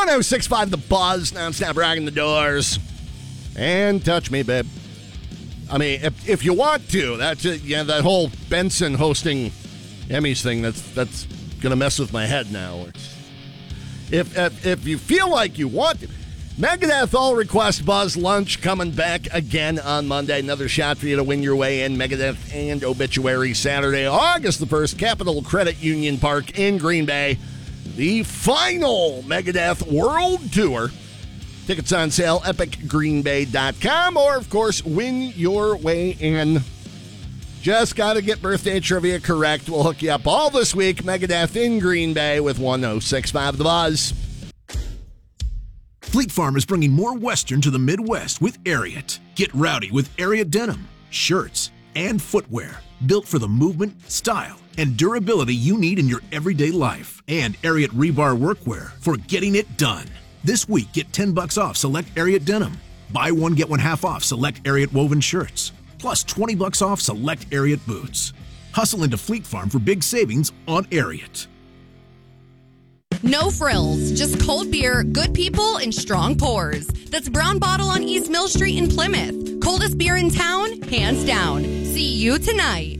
1065 The Buzz, nonstop rocking the doors. And touch me, babe. I mean, if you want to, that's it. Yeah, that whole Benson hosting Emmys thing, that's going to mess with my head now. If you feel like you want to. Megadeth All Request Buzz Lunch coming back again on Monday. Another shot for you to win your way in. Megadeth and Obituary Saturday, August the 1st, Capital Credit Union Park in Green Bay. The final Megadeth World Tour. Tickets on sale, epicgreenbay.com, or, of course, win your way in. Just got to get birthday trivia correct. We'll hook you up all this week. Megadeth in Green Bay with 1065 The Buzz. Fleet Farm is bringing more Western to the Midwest with Ariat. Get rowdy with Ariat denim, shirts, and footwear built for the movement, style, and durability you need in your everyday life. And Ariat rebar workwear for getting it done. This week, get $10 off select Ariat denim. Buy one, get one half off select Ariat woven shirts. Plus $20 off select Ariat boots. Hustle into Fleet Farm for big savings on Ariat. No frills, just cold beer, good people, and strong pours. That's Brown Bottle on East Mill Street in Plymouth. Coldest beer in town, hands down. See you tonight.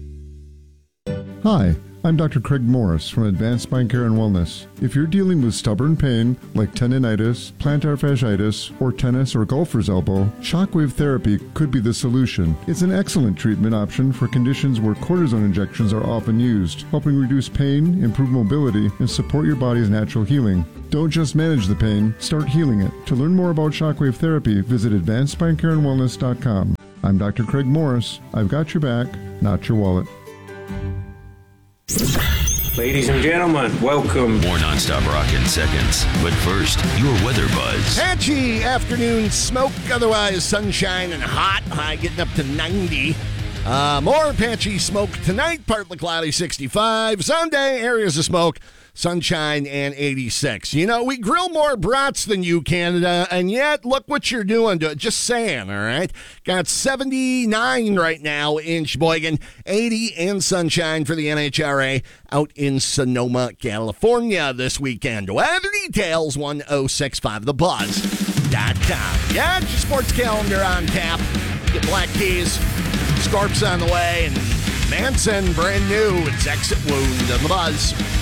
Hi, I'm Dr. Craig Morris from Advanced Spine Care and Wellness. If you're dealing with stubborn pain like tendinitis, plantar fasciitis, or tennis or golfer's elbow, shockwave therapy could be the solution. It's an excellent treatment option for conditions where cortisone injections are often used, helping reduce pain, improve mobility, and support your body's natural healing. Don't just manage the pain, start healing it. To learn more about shockwave therapy, visit advancedspinecareandwellness.com. I'm Dr. Craig Morris. I've got your back, not your wallet. Ladies and gentlemen, welcome. More nonstop rock in seconds. But first, your weather buzz. Patchy afternoon smoke, otherwise sunshine and hot. High getting up to 90. More patchy smoke tonight, partly cloudy 65. Sunday, areas of smoke, sunshine, and 86. You know, we grill more brats than you, Canada, and yet look what you're doing to it. Just saying, all right? Got 79 right now in Sheboygan, 80 and sunshine for the NHRA out in Sonoma, California this weekend. Weather details, 1065thebuzz.com. Yeah, your sports calendar on tap. Get Black Keys, Scorps on the way, and Manson, brand new. It's Exit Wound on the Buzz.